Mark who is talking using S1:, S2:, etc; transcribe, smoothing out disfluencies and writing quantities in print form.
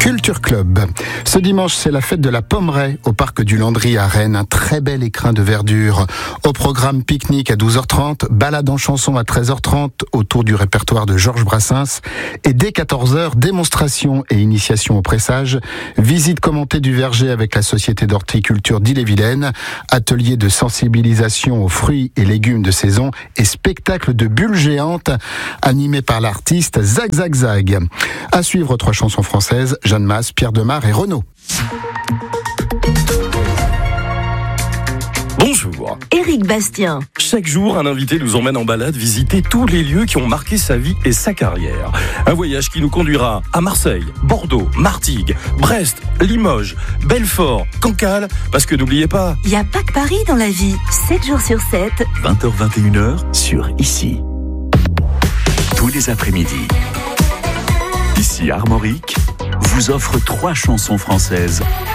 S1: Culture Club. Ce dimanche, c'est la fête de la Pommeraye au parc du Landry à Rennes. Un très bel écrin de verdure. Au programme pique-nique à 12h30, balade en chanson à 13h30 autour du répertoire de Georges Brassens. Et dès 14h, démonstration et initiation au pressage. Visite commentée du verger avec la Société d'horticulture d'Ille-et-Vilaine. Atelier de sensibilisation aux fruits et légumes de saison. Et spectacle de bulles géantes animé par l'artiste Zag Zag Zag. À suivre 3 chansons françaises. Jeanne Masse, Pierre Demar et Renaud.
S2: Bonjour.
S3: Éric Bastien.
S2: Chaque jour, un invité nous emmène en balade visiter tous les lieux qui ont marqué sa vie et sa carrière. Un voyage qui nous conduira à Marseille, Bordeaux, Martigues, Brest, Limoges, Belfort, Cancale, parce que n'oubliez pas...
S3: Il n'y a pas que Paris dans la vie. 7 jours sur 7.
S4: 20h-21h sur Ici. Tous les après-midi. Ici Armorique vous offre 3 chansons françaises